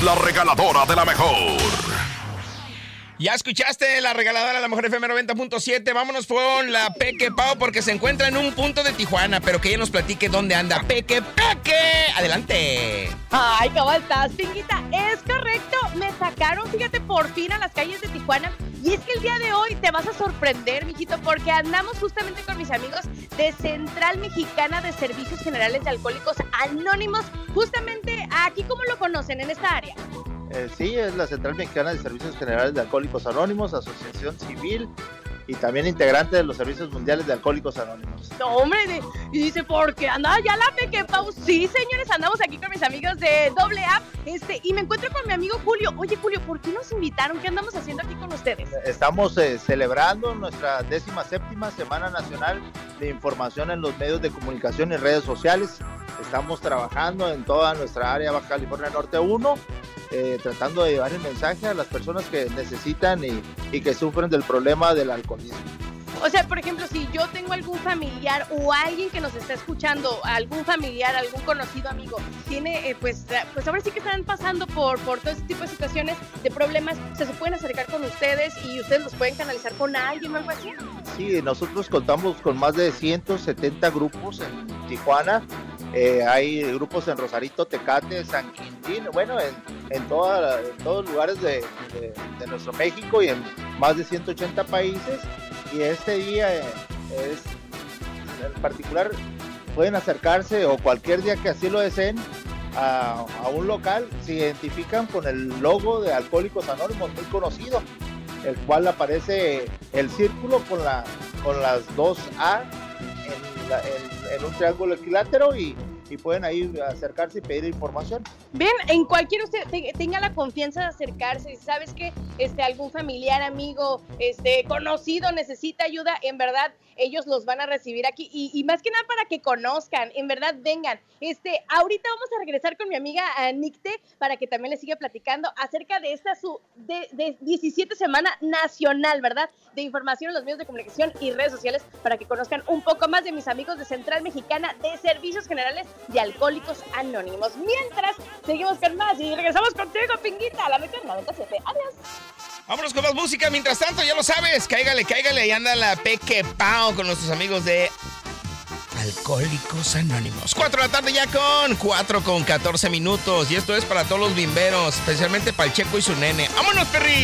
la regaladora de la mejor. Ya escuchaste la regaladora de la mejor FM 90.7. Vámonos con la Peque Pau porque se encuentra en un punto de Tijuana, pero que ella nos platique dónde anda. Peque. Adelante. Ay, ¿cómo estás, Pinguita? Es correcto, me sacaron, fíjate, por fin a las calles de Tijuana. Y es que el día de hoy te vas a sorprender, mijito, porque andamos justamente con mis amigos de Central Mexicana de Servicios Generales de Alcohólicos Anónimos, justamente aquí, ¿cómo lo conocen en esta área? Sí, es la Central Mexicana de Servicios Generales de Alcohólicos Anónimos, asociación civil y también integrante de los Servicios Mundiales de Alcohólicos Anónimos. No, hombre, y dice, ¿por qué anda ya la Peque Pau? Sí, señores, andamos aquí con mis amigos de AA, y me encuentro con mi amigo Julio. Oye, Julio, ¿por qué nos invitaron? ¿Qué andamos haciendo aquí con ustedes? Estamos celebrando nuestra 17ª Semana Nacional de Información en los Medios de Comunicación y Redes Sociales. Estamos trabajando en toda nuestra área Baja California Norte 1, tratando de llevar el mensaje a las personas que necesitan y que sufren del problema del alcoholismo. O sea, por ejemplo, si yo tengo algún familiar o alguien que nos está escuchando, algún familiar, algún conocido amigo, tiene, pues ahora sí que están pasando por todo este tipo de situaciones, de problemas, se pueden acercar con ustedes y ustedes los pueden canalizar con alguien o algo así. Sí, nosotros contamos con más de 170 grupos en Tijuana. Hay grupos en Rosarito, Tecate, San Quintín, bueno, en todos lugares de nuestro México y en más de 180 países. Y este día en particular pueden acercarse o cualquier día que así lo deseen a un local, se identifican con el logo de Alcohólicos Anónimos muy conocido, el cual aparece el círculo con las dos A en un triángulo equilátero y pueden ahí acercarse y pedir información. Ven, en cualquier usted tenga la confianza de acercarse, si sabes que algún familiar, amigo, conocido necesita ayuda, en verdad ellos los van a recibir aquí y más que nada para que conozcan, en verdad vengan. Ahorita vamos a regresar con mi amiga Nicte para que también le siga platicando acerca de esta de 17 Semana Nacional, ¿verdad? De información en los medios de comunicación y redes sociales para que conozcan un poco más de mis amigos de Central Mexicana de Servicios Generales de Alcohólicos Anónimos. Mientras, seguimos con más y regresamos contigo, Pinguita, a la mejor 97. Adiós. Vámonos con más música. Mientras tanto, ya lo sabes, cáigale. Ahí anda la Peque Pau con nuestros amigos de Alcohólicos Anónimos. 4 de la tarde ya con 4:14 minutos. Y esto es para todos los bimberos, especialmente para el Checo y su nene. ¡Vámonos, perri!